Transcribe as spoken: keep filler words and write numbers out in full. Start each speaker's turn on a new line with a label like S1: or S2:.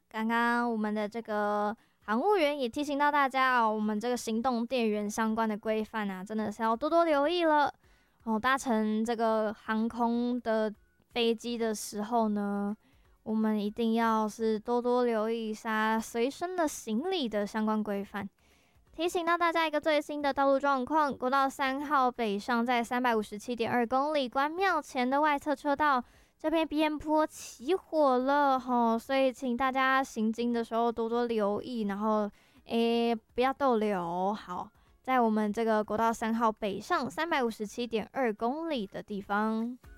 S1: 刚刚我们的这个航务员也提醒到大家哦，我们这个行动电源相关的规范啊，真的是要多多留意了哦。搭乘这个航空的飞机的时候呢，我们一定要是多多留意一下随身的行李的相关规范。提醒到大家一个最新的道路状况：国道三号北上在三百五十七点二公里关庙前的外侧车道，这边边坡起火了吼，所以请大家行经的时候多多留意，然后诶不要逗留。好，在我们这个国道三号北上三百五十七点二公里的地方。